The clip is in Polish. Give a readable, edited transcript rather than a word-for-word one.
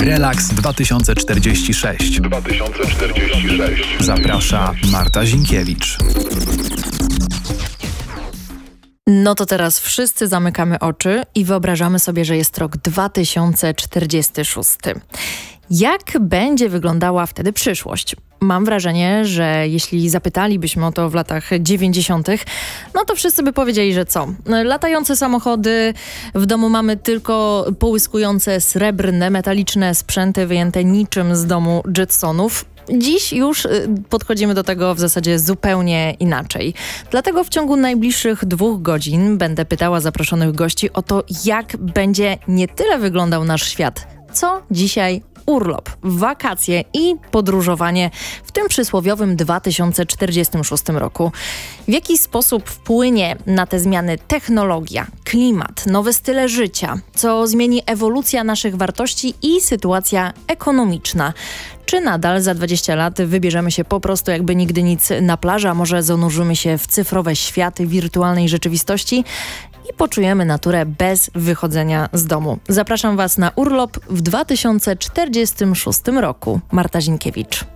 Relaks 2046. Zaprasza Marta Zinkiewicz. No to teraz wszyscy zamykamy oczy i wyobrażamy sobie, że jest rok 2046. Jak będzie wyglądała wtedy przyszłość? Mam wrażenie, że jeśli zapytalibyśmy o to w latach 90., no to wszyscy by powiedzieli, że co? Latające samochody, w domu mamy tylko połyskujące srebrne, metaliczne sprzęty wyjęte niczym z domu Jetsonów. Dziś już podchodzimy do tego w zasadzie zupełnie inaczej. Dlatego w ciągu najbliższych 2 godzin będę pytała zaproszonych gości o to, jak będzie nie tyle wyglądał nasz świat, co dzisiaj urlop, wakacje i podróżowanie w tym przysłowiowym 2046 roku. W jaki sposób wpłynie na te zmiany technologia, klimat, nowe style życia, co zmieni ewolucja naszych wartości i sytuacja ekonomiczna. Czy nadal za 20 lat wybierzemy się po prostu jakby nigdy nic na plażę, a może zanurzymy się w cyfrowe światy wirtualnej rzeczywistości i poczujemy naturę bez wychodzenia z domu. Zapraszam Was na urlop w 2046 roku. Marta Zinkiewicz.